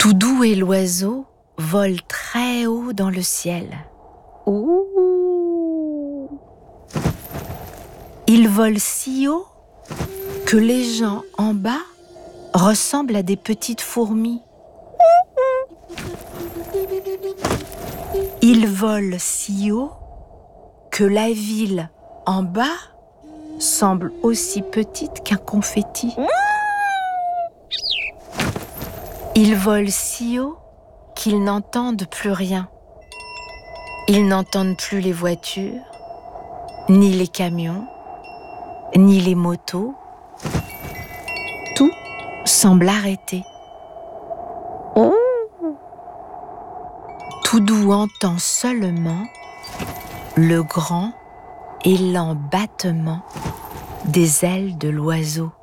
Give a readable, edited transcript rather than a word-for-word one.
Tout doux et l'oiseau vole très haut dans le ciel. Ouh. Il vole si haut que les gens en bas ressemblent à des petites fourmis. Il vole si haut que la ville en bas semble aussi petite qu'un confetti. Ils volent si haut qu'ils n'entendent plus rien. Ils n'entendent plus les voitures, ni les camions, ni les motos. Tout semble arrêté. Tout doux entend seulement le grand et lent battement des ailes de l'oiseau.